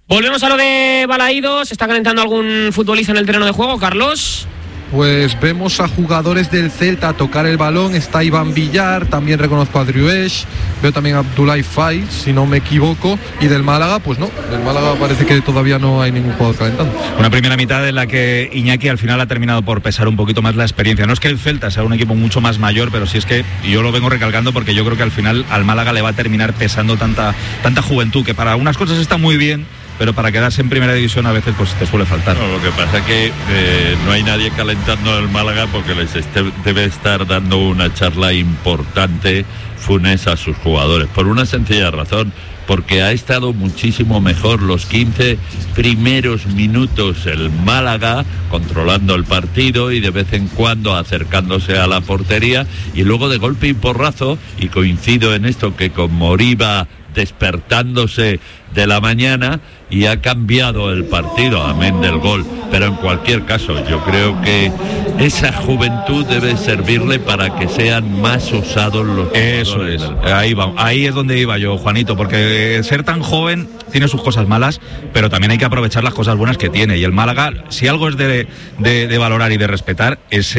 Volvemos a lo de Balaídos. ¿Está calentando algún futbolista en el terreno de juego, Carlos? Pues vemos a jugadores del Celta tocar el balón. Está Iván Villar, también reconozco a Driouech, veo también a Abdoulaye Faye, si no me equivoco. Y del Málaga, pues no, del Málaga parece que todavía no hay ningún jugador calentando. Una primera mitad en la que Iñaki al final ha terminado por pesar un poquito más la experiencia. No es que el Celta sea un equipo mucho más mayor, pero sí es que yo lo vengo recalcando porque yo creo que al final al Málaga le va a terminar pesando tanta juventud, que para unas cosas está muy bien, pero para quedarse en primera división a veces pues te suele faltar. No, lo que pasa es que no hay nadie calentando el Málaga porque debe estar dando una charla importante Funes a sus jugadores, por una sencilla razón, porque ha estado muchísimo mejor los 15 primeros minutos el Málaga, controlando el partido y de vez en cuando acercándose a la portería, y luego de golpe y porrazo, y coincido en esto que con Moriba despertándose de la mañana, y ha cambiado el partido, amén del gol. Pero en cualquier caso, yo creo que esa juventud debe servirle para que sean más usados los... Eso es, ahí es donde iba yo, Juanito, porque ser tan joven tiene sus cosas malas, pero también hay que aprovechar las cosas buenas que tiene. Y el Málaga, si algo es de valorar y de respetar, es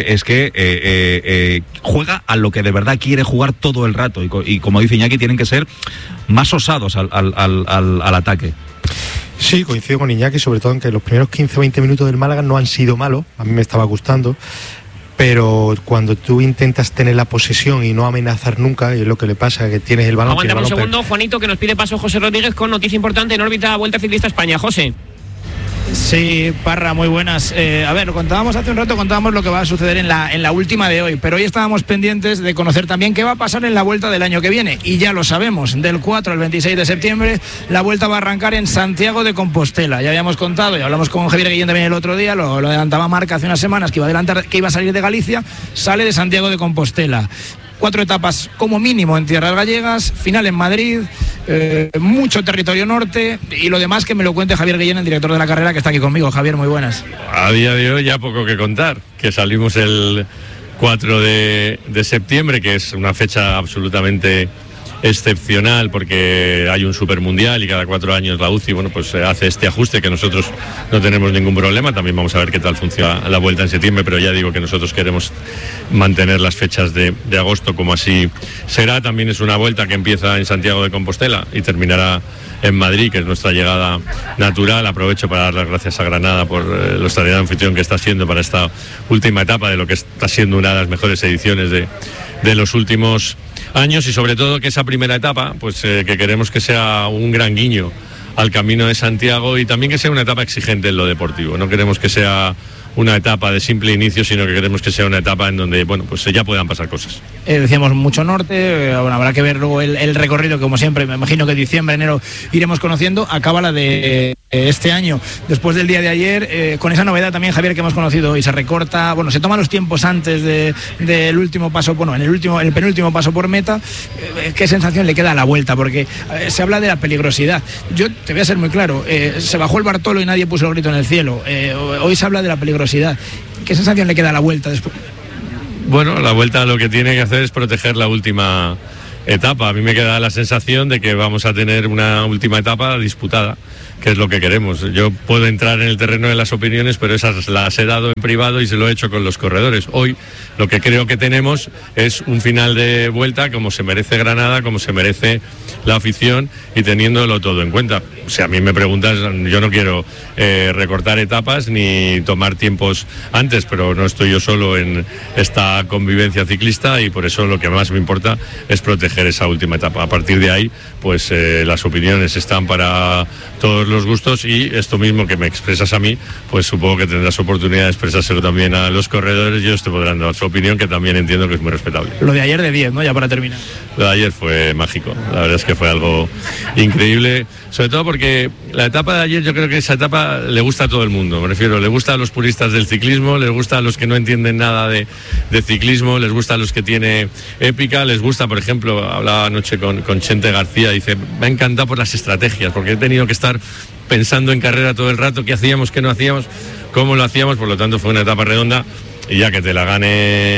que juega a lo que de verdad quiere jugar todo el rato. Y como dice Iñaki, tienen que ser más osados al ataque. Sí, coincido con Iñaki, sobre todo en que los primeros 15 o 20 minutos del Málaga no han sido malos, a mí me estaba gustando, pero cuando tú intentas tener la posesión y no amenazar nunca, y es lo que le pasa, que tienes el balón... Aguántame un segundo, Juanito, que nos pide paso José Rodríguez con noticia importante en órbita Vuelta Ciclista España. José. Sí, Parra, muy buenas. A ver, contábamos hace un rato, lo que va a suceder en la última de hoy, pero hoy estábamos pendientes de conocer también qué va a pasar en la Vuelta del año que viene, y ya lo sabemos, del 4 al 26 de septiembre la Vuelta va a arrancar en Santiago de Compostela. Ya habíamos contado, y hablamos con Javier Guillén también el otro día, lo adelantaba Marca hace unas semanas, que iba a salir de Galicia, sale de Santiago de Compostela. 4 etapas como mínimo en tierras gallegas, final en Madrid, mucho territorio norte, y lo demás que me lo cuente Javier Guillén, el director de la carrera, que está aquí conmigo. Javier, muy buenas. A día de hoy ya poco que contar, que salimos el 4 de septiembre, que es una fecha absolutamente excepcional porque hay un supermundial y cada 4 años la UCI pues hace este ajuste que nosotros no tenemos ningún problema. También vamos a ver qué tal funciona la Vuelta en septiembre, pero ya digo que nosotros queremos mantener las fechas de agosto como así será. También es una Vuelta que empieza en Santiago de Compostela y terminará en Madrid, que es nuestra llegada natural. Aprovecho para dar las gracias a Granada por la extraordinaria anfitrión que está siendo para esta última etapa de lo que está siendo una de las mejores ediciones de los últimos años, y sobre todo que esa primera etapa pues que queremos que sea un gran guiño al Camino de Santiago, y también que sea una etapa exigente en lo deportivo. No queremos que sea una etapa de simple inicio, sino que queremos que sea una etapa en donde pues ya puedan pasar cosas. Decíamos mucho norte, habrá que ver luego el recorrido, que como siempre, me imagino que diciembre, enero iremos conociendo. Acaba la de este año, después del día de ayer, con esa novedad también, Javier, que hemos conocido hoy, se recorta, se toman los tiempos antes del último paso, en el penúltimo paso por meta. ¿Qué sensación le queda a la Vuelta? Porque se habla de la peligrosidad. Yo te voy a ser muy claro, se bajó el Bartolo y nadie puso el grito en el cielo. Hoy se habla de la peligrosidad. ¿Qué sensación le queda a la Vuelta después? Bueno, la Vuelta lo que tiene que hacer es proteger la última etapa. A mí me queda la sensación de que vamos a tener una última etapa disputada, que es lo que queremos. Yo puedo entrar en el terreno de las opiniones, pero esas las he dado en privado y se lo he hecho con los corredores. Hoy lo que creo que tenemos es un final de Vuelta como se merece Granada, como se merece la afición, y teniéndolo todo en cuenta. Si a mí me preguntas, yo no quiero recortar etapas ni tomar tiempos antes, pero no estoy yo solo en esta convivencia ciclista, y por eso lo que más me importa es proteger esa última etapa. A partir de ahí, pues las opiniones están para todos los gustos, y esto mismo que me expresas a mí, pues supongo que tendrás oportunidad de expresárselo también a los corredores, y ellos te podrán dar su opinión, que también entiendo que es muy respetable. Lo de ayer de 10, ¿no? Ya para terminar. Lo de ayer fue mágico, la verdad es que fue algo increíble, sobre todo porque la etapa de ayer, yo creo que esa etapa le gusta a todo el mundo, me refiero, le gusta a los puristas del ciclismo, les gusta a los que no entienden nada de ciclismo, les gusta a los que tiene épica, les gusta, por ejemplo, hablaba anoche con Chente García, dice, me ha encantado por las estrategias, porque he tenido que estar pensando en carrera todo el rato, qué hacíamos, qué no hacíamos, cómo lo hacíamos, por lo tanto fue una etapa redonda, y ya que te la gane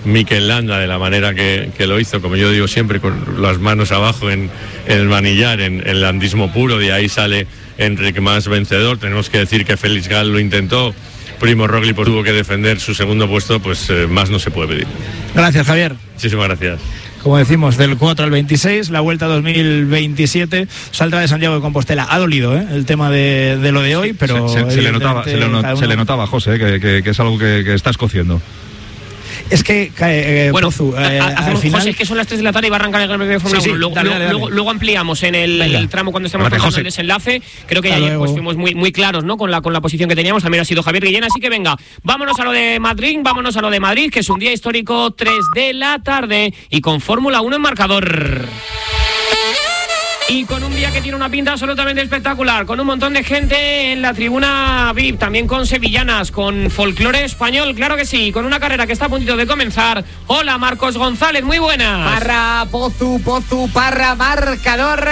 Mikel Landa de la manera que lo hizo, como yo digo siempre, con las manos abajo en el manillar, en el landismo puro. De ahí sale Enric Mas vencedor. Tenemos que decir que Félix Gal lo intentó, Primo Roglic tuvo que defender su segundo puesto, pues más no se puede pedir. Gracias, Javier. Muchísimas gracias. Como decimos, del 4 al 26, la Vuelta 2027 saldrá de Santiago de Compostela. Ha dolido el tema de lo de hoy, pero se le notaba, José, que es algo que está escociendo. Es que bueno, Pozu, hacemos, final... José, es que son las 3 de la tarde y va a arrancar el Gran Premio de Fórmula 1. Dale. Luego ampliamos en el tramo cuando estemos pasando el desenlace. Creo que ayer pues, fuimos muy claros, ¿no? Con la posición que teníamos. También ha sido Javier Guillén. Así que venga, vámonos a lo de Madrid, que es un día histórico, 3 de la tarde y con Fórmula 1 en marcador. Y con un día que tiene una pinta absolutamente espectacular, con un montón de gente en la tribuna VIP, también con sevillanas, con folclore español, claro que sí, con una carrera que está a puntito de comenzar. Hola, Marcos González, muy buenas. Parra, Pozu, Parra, marcador,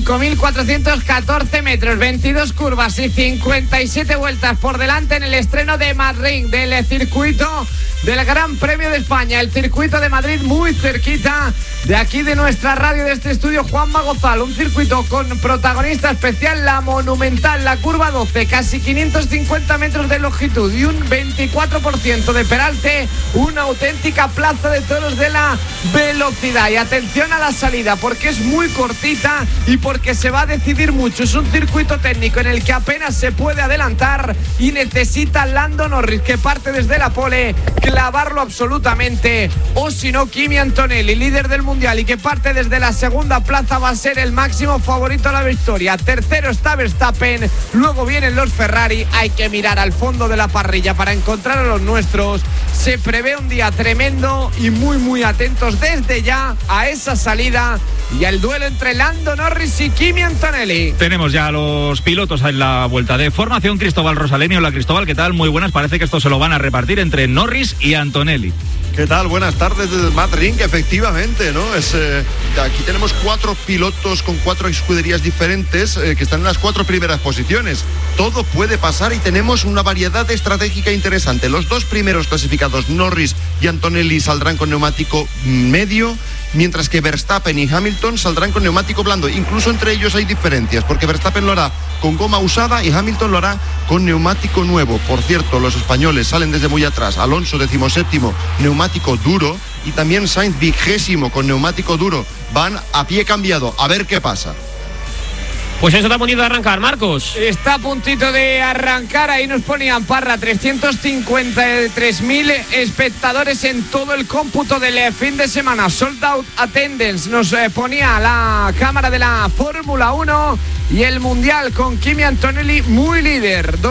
5.414 metros, 22 curvas y 57 vueltas por delante en el estreno de Madrid, del circuito del Gran Premio de España, el circuito de Madrid, muy cerquita de aquí de nuestra radio, de este estudio Juanma Gozal. Un circuito con protagonista especial, la Monumental, la curva 12, casi 550 metros de longitud y un 24% de peralte, una auténtica plaza de toros de la velocidad. Y atención a la salida, porque es muy cortita y porque se va a decidir mucho. Es un circuito técnico en el que apenas se puede adelantar y necesita Lando Norris, que parte desde la pole, clavarlo absolutamente, o si no Kimi Antonelli, líder del mundial y que parte desde la segunda plaza, va a ser el máximo favorito a la victoria. Tercero está Verstappen, luego vienen los Ferrari. Hay que mirar al fondo de la parrilla para encontrar a los nuestros. Se prevé un día tremendo y muy atentos desde ya a esa salida y al duelo entre Lando Norris y Kimi Antonelli. Tenemos ya a los pilotos en la vuelta de formación. Cristóbal Rosaleni. Hola, Cristóbal, ¿qué tal? Muy buenas. Parece que esto se lo van a repartir entre Norris y Antonelli. ¿Qué tal? Buenas tardes desde Matt Rink, efectivamente, ¿no? Aquí tenemos 4 pilotos con 4 escuderías diferentes que están en las 4 primeras posiciones. Todo puede pasar y tenemos una variedad estratégica interesante. Los 2 primeros clasificados, Norris y Antonelli, saldrán con neumático medio, mientras que Verstappen y Hamilton saldrán con neumático blando. Incluso entre ellos hay diferencias, porque Verstappen lo hará con goma usada y Hamilton lo hará con neumático nuevo. Por cierto, los españoles salen desde muy atrás. Alonso, 17º, neumático duro, y también Sainz, 20º, con neumático duro. Van a pie cambiado, a ver qué pasa. Pues eso está a puntito de arrancar, Marcos. Está a puntito de arrancar, ahí nos ponían, Parra, 353.000 espectadores en todo el cómputo del fin de semana. Sold out attendance, nos ponía la cámara de la Fórmula 1 y el Mundial con Kimi Antonelli muy líder,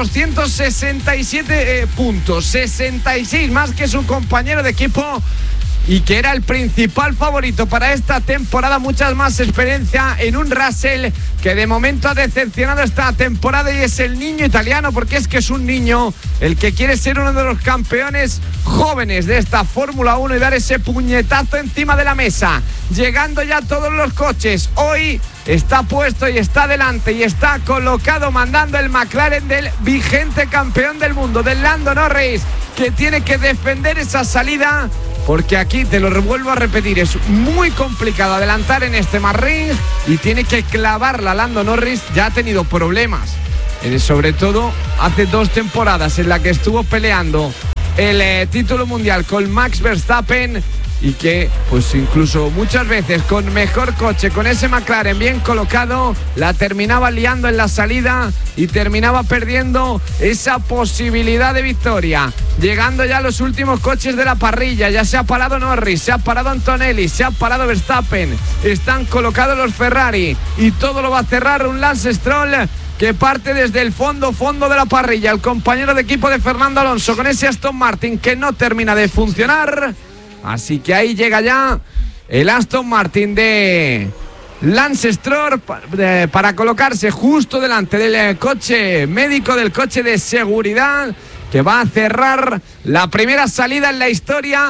267 puntos, 66 más que su compañero de equipo, y que era el principal favorito para esta temporada. Muchas más experiencia en un Russell que de momento ha decepcionado esta temporada, y es el niño italiano, porque es que es un niño el que quiere ser uno de los campeones jóvenes de esta Fórmula 1 y dar ese puñetazo encima de la mesa. Llegando ya todos los coches, hoy está puesto y está delante y está colocado mandando el McLaren del vigente campeón del mundo, del Lando Norris, que tiene que defender esa salida, porque aquí, te lo vuelvo a repetir, es muy complicado adelantar en este Ring y tiene que clavarla Lando Norris. Ya ha tenido problemas, sobre todo hace 2 temporadas en la que estuvo peleando el título mundial con Max Verstappen, y que pues incluso muchas veces con mejor coche, con ese McLaren bien colocado, la terminaba liando en la salida y terminaba perdiendo esa posibilidad de victoria. Llegando ya los últimos coches de la parrilla, ya se ha parado Norris, se ha parado Antonelli, se ha parado Verstappen, están colocados los Ferrari y todo lo va a cerrar un Lance Stroll, que parte desde el fondo de la parrilla, el compañero de equipo de Fernando Alonso, con ese Aston Martin que no termina de funcionar. Así que ahí llega ya el Aston Martin de Lance Stroll para colocarse justo delante del coche médico, del coche de seguridad, que va a cerrar la primera salida en la historia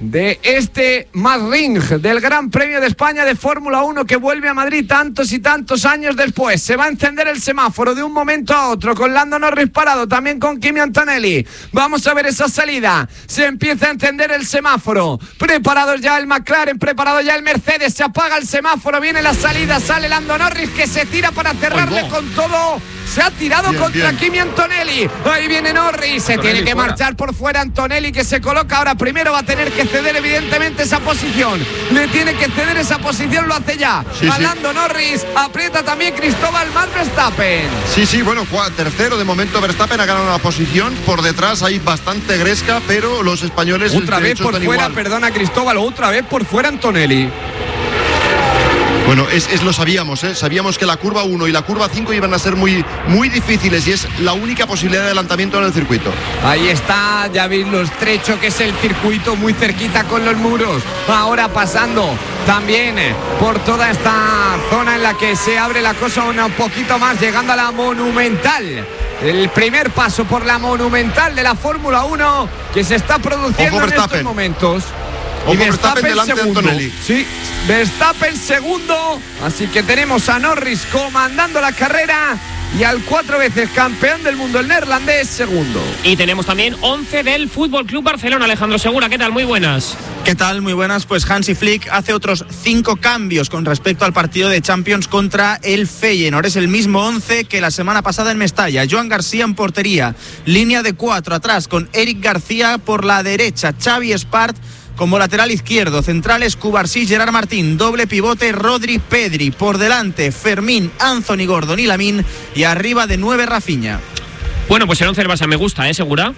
de este Madrid, del Gran Premio de España de Fórmula 1 que vuelve a Madrid tantos y tantos años después. Se va a encender el semáforo de un momento a otro con Lando Norris parado, también con Kimi Antonelli. Vamos a ver esa salida. Se empieza a encender el semáforo. Preparados ya el McLaren, preparado ya el Mercedes. Se apaga el semáforo, viene la salida, sale Lando Norris que se tira para cerrarle con todo. Se ha tirado contra Kimi Antonelli. Ahí viene Norris. Se tiene que marchar por fuera Antonelli, que se coloca ahora. Primero va a tener que ceder evidentemente esa posición. Le tiene que ceder esa posición, lo hace ya. Lando Norris, aprieta también Cristóbal Verstappen. Sí, bueno, tercero de momento Verstappen ha ganado una posición. Por detrás hay bastante gresca, pero los españoles... Otra vez por fuera, perdona Cristóbal, otra vez por fuera Antonelli. Bueno, lo sabíamos, ¿eh? Sabíamos que la curva 1 y la curva 5 iban a ser muy, muy difíciles y es la única posibilidad de adelantamiento en el circuito. Ahí está, ya veis lo estrecho que es el circuito, muy cerquita con los muros. Ahora pasando también por toda esta zona en la que se abre la cosa un poquito más, llegando a la Monumental. El primer paso por la Monumental de la Fórmula 1 que se está produciendo en estos momentos. Y Verstappen delante de Antonelli. Sí, Verstappen segundo. Así que tenemos a Norris comandando la carrera y al 4 veces campeón del mundo, el neerlandés, segundo. Y tenemos también 11 del Fútbol Club Barcelona. Alejandro Segura, ¿qué tal? Muy buenas. ¿Qué tal? Muy buenas. Pues Hansi Flick hace otros 5 cambios con respecto al partido de Champions contra el Feyenoord. Es el mismo 11 que la semana pasada en Mestalla. Joan García en portería. Línea de 4 atrás con Eric García por la derecha. Xavi Espart como lateral izquierdo, centrales Cubarsí, Gerard Martín, doble pivote Rodri, Pedri, por delante Fermín, Anthony Gordon y Lamine, y arriba de 9 Rafinha. Bueno, pues el 11 del Barça me gusta, ¿Segura?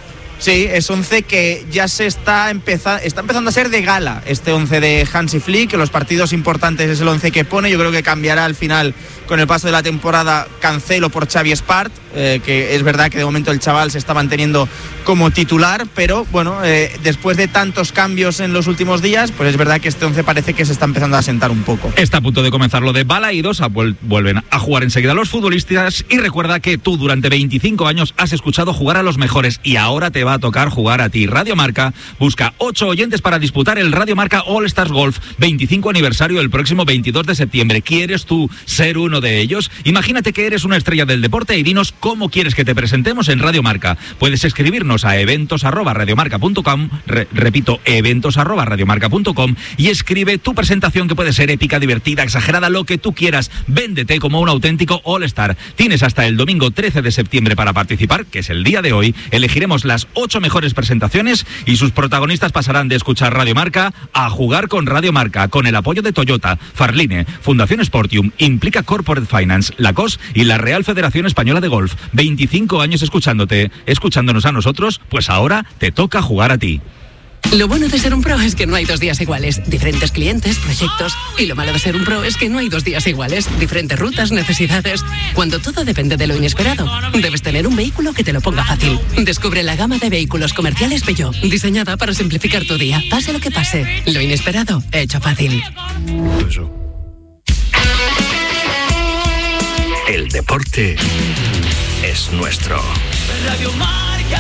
Sí, es 11 que ya está empezando a ser de gala, este 11 de Hansi Flick, que los partidos importantes es el 11 que pone. Yo creo que cambiará al final con el paso de la temporada Cancelo por Xavi Espart, que es verdad que de momento el chaval se está manteniendo como titular, pero bueno, después de tantos cambios en los últimos días, pues es verdad que este 11 parece que se está empezando a asentar un poco. Está a punto de comenzar lo de Balaidos, vuelven a jugar enseguida los futbolistas, y recuerda que tú durante 25 años has escuchado jugar a los mejores y ahora te va a tocar jugar a ti. Radio Marca busca 8 oyentes para disputar el Radio Marca All Stars Golf 25 aniversario el próximo 22 de septiembre. ¿Quieres tú ser uno de ellos? Imagínate que eres una estrella del deporte y dinos cómo quieres que te presentemos en Radio Marca. Puedes escribirnos a eventos@radiomarca.com, repito, eventos@radiomarca.com, y escribe tu presentación, que puede ser épica, divertida, exagerada, lo que tú quieras. Véndete como un auténtico All Star. Tienes hasta el domingo 13 de septiembre para participar, que es el día de hoy. Elegiremos las 8 mejores presentaciones y sus protagonistas pasarán de escuchar Radio Marca a jugar con Radio Marca, con el apoyo de Toyota, Farline, Fundación Sportium, Implica Corporate Finance, Lacoste y la Real Federación Española de Golf. 25 años escuchándonos a nosotros, pues ahora te toca jugar a ti. Lo bueno de ser un pro es que no hay 2 días iguales. Diferentes clientes, proyectos. Y lo malo de ser un pro es que no hay 2 días iguales. Diferentes rutas, necesidades. Cuando todo depende de lo inesperado, debes tener un vehículo que te lo ponga fácil. Descubre la gama de vehículos comerciales Peugeot, diseñada para simplificar tu día. Pase lo que pase, lo inesperado, hecho fácil. El deporte es nuestro. Radio Marca.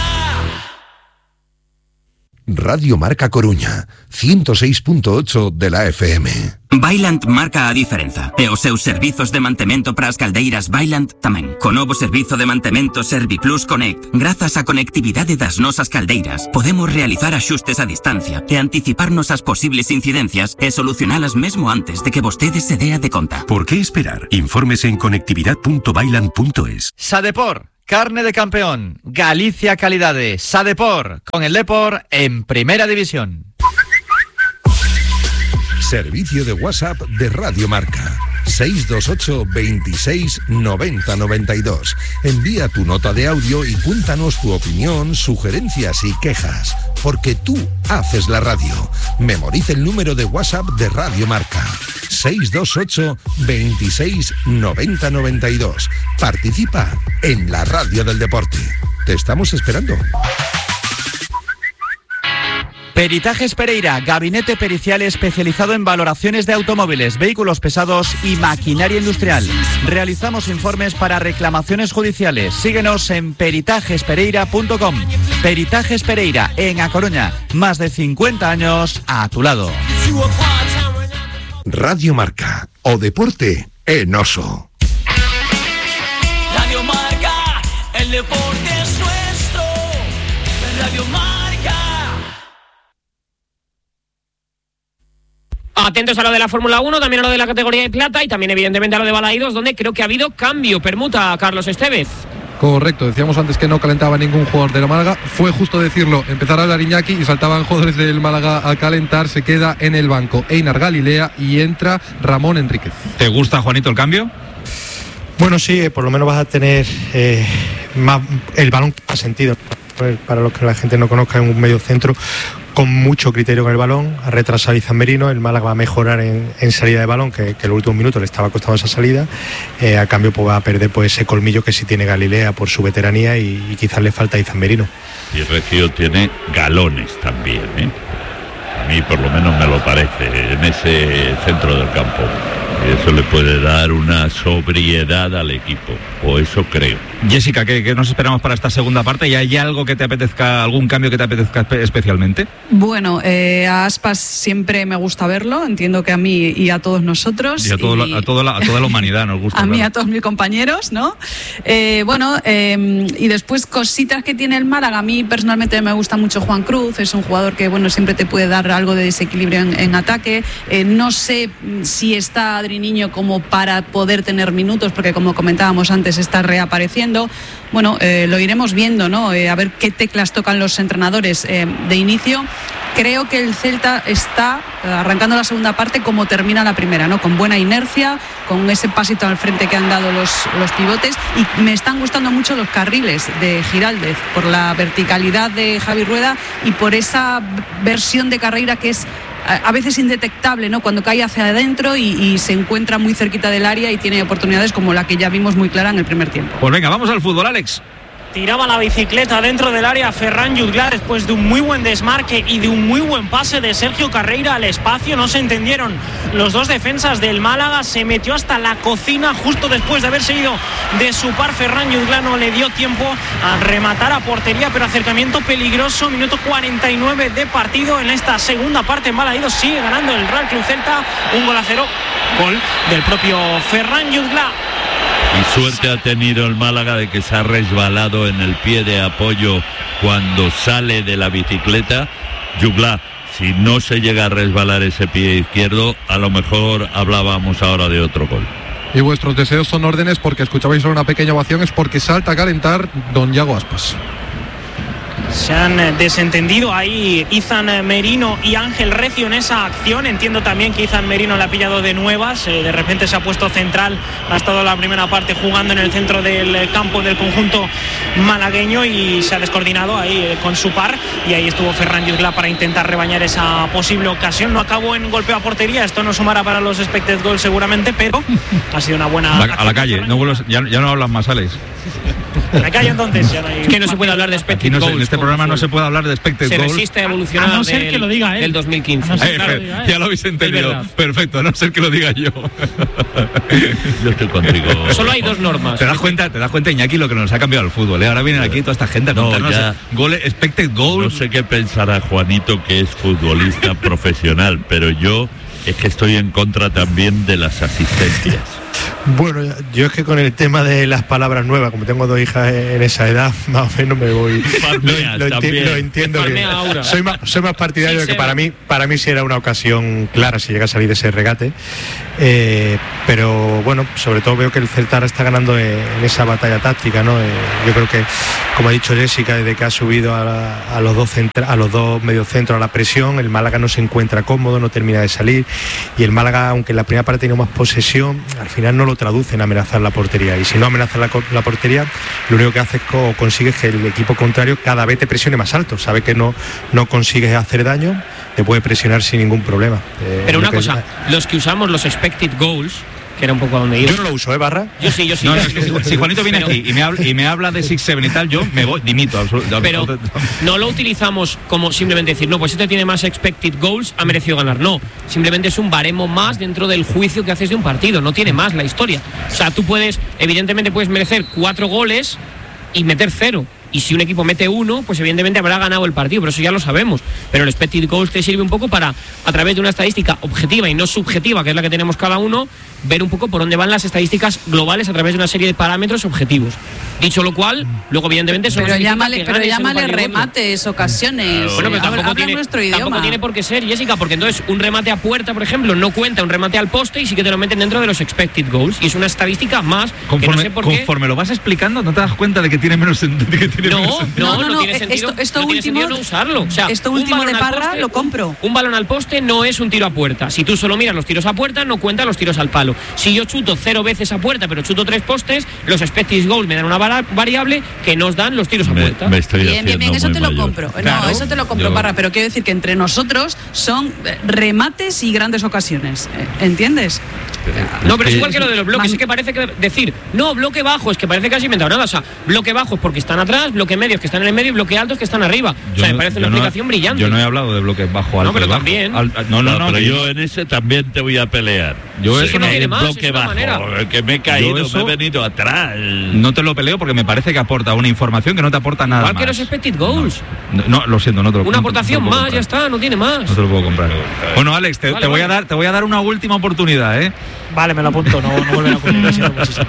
Radio Marca Coruña, 106.8 de la FM. Bailant marca a diferenza. E os seus servizos de mantemento para as caldeiras Bailant tamén. Co novo servizo de mantemento ServiPlus Connect, grazas á conectividade das nosas caldeiras, podemos realizar axustes a distancia e anticiparnos as posibles incidencias e solucionalas mesmo antes de que vostede se dea de conta. ¿Por qué esperar? Infórmese en conectividad.bailant.es. Sadepor, carne de campeón, Galicia calidades. Sadepor, con el Depor en Primera División. Servicio de WhatsApp de Radio Marca. 628 26 90 92. Envía tu nota de audio y cuéntanos tu opinión, sugerencias y quejas. Porque tú haces la radio. Memoriza el número de WhatsApp de Radio Marca. 628 26 90 92. Participa en la radio del deporte. Te estamos esperando. Peritajes Pereira, gabinete pericial especializado en valoraciones de automóviles, vehículos pesados y maquinaria industrial. Realizamos informes para reclamaciones judiciales. Síguenos en peritajespereira.com. Peritajes Pereira, en A Coruña, más de 50 años a tu lado. Radio Marca, o deporte en Oso. Radio Marca, el deporte es nuestro. Radio Marca. Atentos a lo de la Fórmula 1, también a lo de la categoría de plata y también evidentemente a lo de Balaídos, donde creo que ha habido cambio, permuta, Carlos Estevez. Correcto, decíamos antes que no calentaba ningún jugador de la Málaga, fue justo decirlo, empezar a hablar Iñaki y saltaban jugadores del Málaga a calentar, se queda en el banco Einar Galilea y entra Ramón Enríquez. ¿Te gusta, Juanito, el cambio? Bueno, sí, por lo menos vas a tener más el balón que ha sentido. Para los que la gente no conozca, en un medio centro con mucho criterio con el balón, ha retrasado a Izan Merino, el Málaga va a mejorar en salida de balón, que en los últimos minutos le estaba costando esa salida, a cambio pues va a perder pues ese colmillo que sí tiene Galilea por su veteranía y quizás le falta a Izan Merino. Y Recio tiene galones también, ¿eh? A mí por lo menos me lo parece, en ese centro del campo. Eso le puede dar una sobriedad al equipo, o eso creo. Jessica, ¿qué nos esperamos para esta segunda parte? ¿Y hay algo que te apetezca, algún cambio que te apetezca especialmente? Bueno, a Aspas siempre me gusta verlo, entiendo que a mí y a todos nosotros. Y a toda la humanidad nos gusta. A mí, a todos mis compañeros, ¿no? Y después cositas que tiene el Málaga. A mí personalmente me gusta mucho Juan Cruz, es un jugador que, bueno, siempre te puede dar algo de desequilibrio en ataque. No sé si está Adri Niño como para poder tener minutos, porque como comentábamos antes, está reapareciendo. Bueno, lo iremos viendo, ¿no? A ver qué teclas tocan los entrenadores de inicio. Creo que el Celta está arrancando la segunda parte como termina la primera, ¿no? Con buena inercia, con ese pasito al frente que han dado los pivotes, y me están gustando mucho los carriles de Giraldez por la verticalidad de Javi Rueda y por esa versión de carrera que es a veces indetectable, ¿no? Cuando cae hacia adentro y se encuentra muy cerquita del área y tiene oportunidades como la que ya vimos muy clara en el primer tiempo. Pues venga, vamos al fútbol, Alex. Tiraba la bicicleta dentro del área Ferran Jutglar después de un muy buen desmarque y de un muy buen pase de Sergio Carreira al espacio. No se entendieron los dos defensas del Málaga. Se metió hasta la cocina justo después de haberse ido de su par. Ferran Jutglar no le dio tiempo a rematar a portería, pero acercamiento peligroso. Minuto 49 de partido en esta segunda parte. Balaídos sigue ganando el Real Club Celta 1-0. Gol del propio Ferran Jutglar. Y suerte ha tenido el Málaga de que se ha resbalado en el pie de apoyo cuando sale de la bicicleta. Jutglar, si no se llega a resbalar ese pie izquierdo, a lo mejor hablábamos ahora de otro gol. Y vuestros deseos son órdenes, porque escuchabais solo una pequeña ovación, es porque salta a calentar don Yago Aspas. Se han desentendido ahí Izan Merino y Ángel Recio en esa acción. Entiendo también que Izan Merino le ha pillado de nuevas. De repente se ha puesto central. Ha estado la primera parte jugando en el centro del campo del conjunto malagueño y se ha descoordinado ahí con su par. Y ahí estuvo Ferran Jutglar para intentar rebañar esa posible ocasión. No acabó en golpeo a portería. Esto no sumará para los expected goals seguramente, pero ha sido una buena... A la calle. Ya no hablan más, Alex. En la calle entonces ya no hay... Es que no se puede hablar de expected goals. En este programa no se puede hablar de expected goals. Se resiste a evolucionar a no ser que lo diga él. Del 2015. Ya lo habéis entendido. Perfecto, a no ser que lo diga yo. Yo estoy contigo. Solo hay dos normas. ¿Te das cuenta, Iñaki, lo que nos ha cambiado el fútbol? Ahora vienen aquí toda esta gente a contarnos goles, expected goals. No sé qué pensará Juanito, que es futbolista profesional, pero yo es que estoy en contra también de las asistencias. Bueno, yo es que con el tema de las palabras nuevas, como tengo dos hijas en esa edad, más o menos me voy. Lo entiendo bien. Soy más partidario de que para mí sí era una ocasión clara si llega a salir ese regate. Pero bueno, sobre todo veo que el Celta ahora está ganando en esa batalla táctica, ¿no? Yo creo que, como ha dicho Jessica, desde que ha subido a los dos mediocentros a la presión, el Málaga no se encuentra cómodo, no termina de salir, y el Málaga, aunque en la primera parte tenía más posesión, al final no lo traduce en amenazar la portería, y si no amenaza la portería, lo único que hace es que consigues que el equipo contrario cada vez te presione más alto, sabe que no consigues hacer daño, te puede presionar sin ningún problema. Pero una cosa, los que usamos los expected goals que era un poco a donde iba. Yo no lo uso, Barra. Yo sí. No, es que si Juanito viene aquí y me habla de 6-7 y tal, yo me voy, dimito. Pero no lo utilizamos como simplemente decir, no, pues este tiene más expected goals, ha merecido ganar. No, simplemente es un baremo más dentro del juicio que haces de un partido, no tiene más la historia. O sea, tú evidentemente puedes merecer 4 goles y meter 0. Y si un equipo mete 1, pues evidentemente habrá ganado el partido, pero eso ya lo sabemos. Pero el expected goals te sirve un poco para, a través de una estadística objetiva y no subjetiva, que es la que tenemos cada uno, ver un poco por dónde van las estadísticas globales a través de una serie de parámetros objetivos. Dicho lo cual, luego evidentemente eso pero llámale remates, ocasiones. Bueno, pero tampoco tiene por qué ser, Jessica, porque entonces un remate a puerta, por ejemplo, no cuenta un remate al poste y sí que te lo meten dentro de los expected goals. Y es una estadística más. Conforme lo vas explicando, no te das cuenta de que tiene menos sentido. No tiene sentido. Esto último no usarlo. O sea, esto último de Parra lo compro. Un balón al poste no es un tiro a puerta. Si tú solo miras los tiros a puerta, no cuentan los tiros al palo. Si yo chuto 0 veces a puerta, pero chuto 3 postes, los expected goals me dan una variable que nos dan los tiros a puerta. Bien, eso te lo compro. Claro. No, eso te lo compro, Parra, pero quiero decir que entre nosotros son remates y grandes ocasiones. ¿Entiendes? No, pero es igual que lo de los bloques. Es que parece que decir, no, bloque bajo, es que parece que has inventado nada. O sea, bloque bajo es porque están atrás, bloque medio es que están en el medio y bloque alto es que están arriba. O sea, me parece una explicación brillante. Yo no he hablado de bloques bajo, alto. No, pero también. Pero yo en ese también te voy a pelear. Yo eso no tiene más, bloque bajo, que me he caído, me he venido atrás. No te lo peleo porque me parece que aporta una información que no te aporta nada igual más. Que los expected goals. No, lo siento, no te lo Una aportación más, comprar. Ya está, no tiene más. No te lo puedo comprar. Bueno, Alex, te voy a dar una última oportunidad, ¿eh? Vale, me lo apunto, no vuelven a ocurrir, lo siento muchísimo.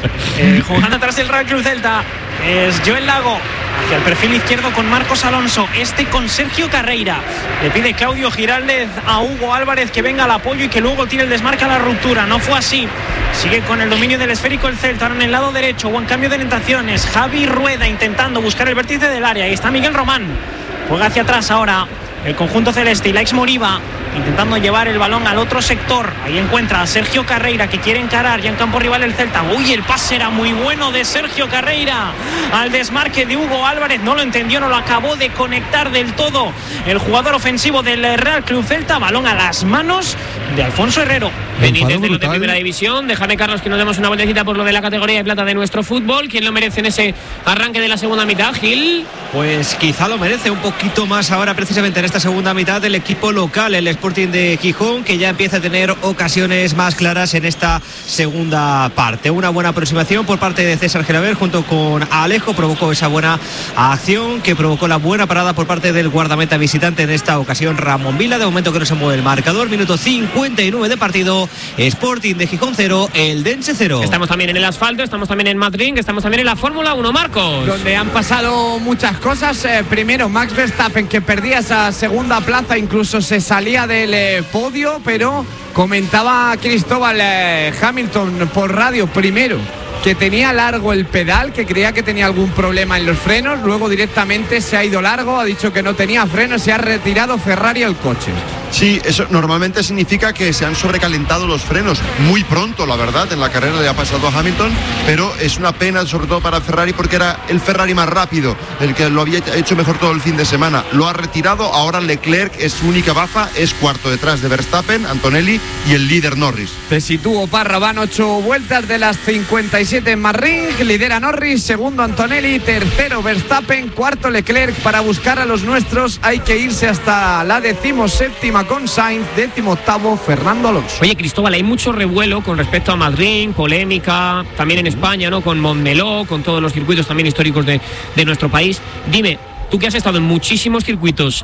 Jugando atrás el Real Club Celta es Joel Lago hacia el perfil izquierdo con Marcos Alonso, con Sergio Carreira. Le pide Claudio Giraldez a Hugo Álvarez que venga al apoyo y que luego tire el desmarque a la ruptura. No fue así. Sigue con el dominio del esférico el Celta, ahora en el lado derecho, buen cambio de orientaciones. Javi Rueda intentando buscar el vértice del área. Ahí está Miguel Román. Juega hacia atrás ahora el conjunto celeste y Laix Moriba intentando llevar el balón al otro sector. Ahí encuentra a Sergio Carreira que quiere encarar ya en campo rival el Celta. Uy, el pase era muy bueno de Sergio Carreira al desmarque de Hugo Álvarez. No lo entendió, no lo acabó de conectar del todo el jugador ofensivo del Real Club Celta. Balón a las manos de Alfonso Herrero. Benítez de los de primera división. Déjame, Carlos, que nos demos una vueltecita por lo de la categoría de plata de nuestro fútbol. ¿Quién lo merece en ese arranque de la segunda mitad, Gil? Pues quizá lo merece un poquito más ahora, precisamente en esta segunda mitad, del equipo local, el Sporting de Gijón, que ya empieza a tener ocasiones más claras en esta segunda parte. Una buena aproximación por parte de César Gelabert junto con Alejo provocó esa buena acción que provocó la buena parada por parte del guardameta visitante, en esta ocasión Ramón Vila. De momento que no se mueve el marcador, minuto 59 de partido. Sporting de Gijón 0, Eldense 0. Estamos también en el asfalto, estamos también en Madrid, estamos también en la Fórmula 1, Marcos. Donde han pasado muchas cosas. Primero, Max Verstappen, que perdía esa segunda plaza, incluso se salía del podio, pero comentaba Cristóbal Hamilton por radio, primero, que tenía largo el pedal, que creía que tenía algún problema en los frenos, luego directamente se ha ido largo, ha dicho que no tenía frenos, se ha retirado Ferrari el coche. Sí, eso normalmente significa que se han sobrecalentado los frenos muy pronto, la verdad, en la carrera le ha pasado a Hamilton, pero es una pena sobre todo para Ferrari porque era el Ferrari más rápido, el que lo había hecho mejor todo el fin de semana. Lo ha retirado, ahora Leclerc es su única baza, es cuarto detrás de Verstappen, Antonelli y el líder Norris. Te sitúo, Parra, van 8 vueltas de las 57 en Marring, lidera Norris, segundo Antonelli, tercero Verstappen, cuarto Leclerc. Para buscar a los nuestros hay que irse hasta la 17ª con Sainz, 18º Fernando Alonso. Oye, Cristóbal, hay mucho revuelo con respecto a Madrid, polémica, también en España, ¿no? Con Montmeló, con todos los circuitos también históricos de nuestro país. Dime, tú que has estado en muchísimos circuitos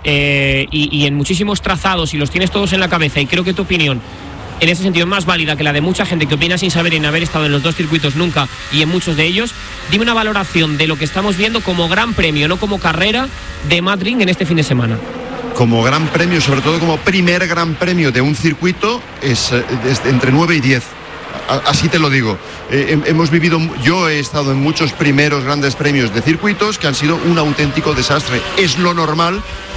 y en muchísimos trazados y los tienes todos en la cabeza, y creo que tu opinión en ese sentido es más válida que la de mucha gente que opina sin saber y en haber estado en los dos circuitos nunca y en muchos de ellos, dime una valoración de lo que estamos viendo como gran premio, no como carrera, de Madrid en este fin de semana. Como gran premio, sobre todo como primer gran premio de un circuito, es entre 9 y 10. Así te lo digo. Hemos vivido, yo he estado en muchos primeros grandes premios de circuitos que han sido un auténtico desastre. Es lo normal.